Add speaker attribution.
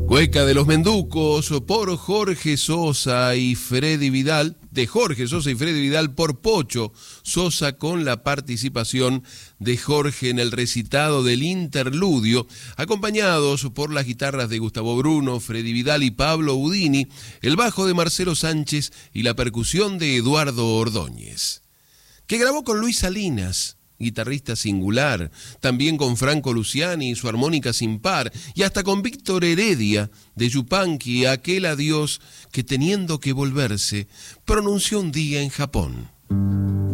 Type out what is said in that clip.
Speaker 1: Cueca de los Menducos por Jorge Sosa y Freddy Vidal, de Jorge Sosa y Freddy Vidal por Pocho Sosa, con la participación de Jorge en el recitado del interludio, acompañados por las guitarras de Gustavo Bruno, Freddy Vidal y Pablo Udini, el bajo de Marcelo Sánchez y la percusión de Eduardo Ordóñez, que grabó con Luis Salinas, guitarrista singular, también con Franco Luciani y su armónica sin par, y hasta con Víctor Heredia de Yupanqui, aquel adiós que teniendo que volverse, pronunció un día en Japón.